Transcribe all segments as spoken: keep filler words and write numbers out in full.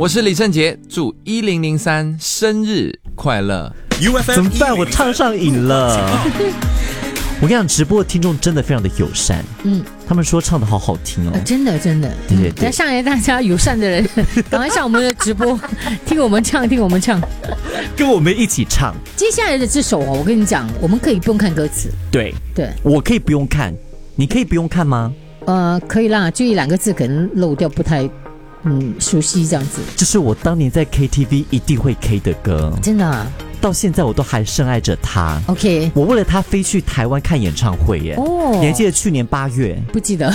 我是李圣杰，祝一零零三生日快乐。 怎么办？我唱上瘾了。我跟你讲，直播的听众真的非常的友善，嗯，他们说唱的好好听哦， 呃、真的真的， 对对对。 来上来，大家友善的人，赶快上我们的直播，听我们唱，听我们唱， 跟我们一起唱。 接下来的这首哦，我跟你讲，我们可以不用看歌词， 对对， 我可以不用看，你可以不用看吗？ 呃，可以啦，就一两个字可能漏掉，不太嗯熟悉这样子。这是我当年在 K T V 一定会 K 的歌， 真的啊。 到现在我都还深爱着他。 OK， 我为了他飞去台湾看演唱会耶。哦，你还记得去年八月？ 不记得。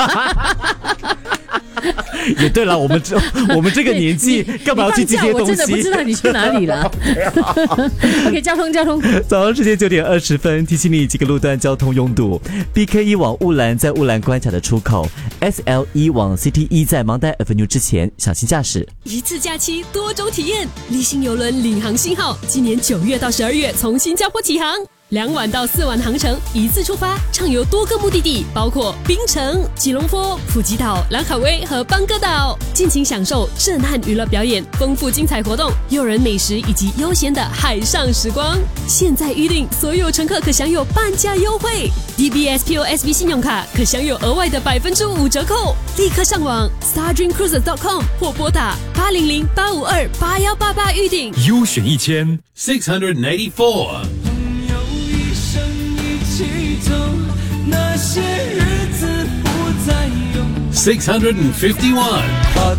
也对了，我们这我们这个年纪干嘛要去记这些东西？ 我真的不知道你去哪里了。OK， 交通交通。 早上时间九点二十分，提醒你几个路段交通拥堵。B K 一往雾兰在雾兰关卡的出口 ，S L 一往 C T 一在芒代 Avenue 之前，小心驾驶。 一次假期多种体验，立新邮轮领航信号，今年九月到十二月从新加坡起航。两晚到四晚航程，一次出发，畅游多个目的地，包括槟城、吉隆坡、普吉岛、兰卡威和邦哥岛，尽情享受震撼娱乐表演、丰富精彩活动、诱人美食以及悠闲的海上时光。现在预订，所有乘客可享有半价优惠 ，D B S P O S B 信用卡可享有额外的百分之五折扣。立刻上网 star dream cruises dot com 或拨打八零零八五二八幺八八预订。 优选一千 six hundred eighty four。 那些日子不再有 six hundred fifty-one。 把